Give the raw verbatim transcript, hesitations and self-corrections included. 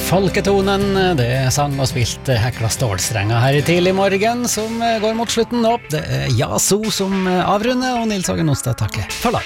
folketonen, det er sang og spilt hekla stålstrenger her i tidlig morgen som går mot slutten opp. Det er Yasu som avrunder, og Nils Hagen Onsdag takker for lag.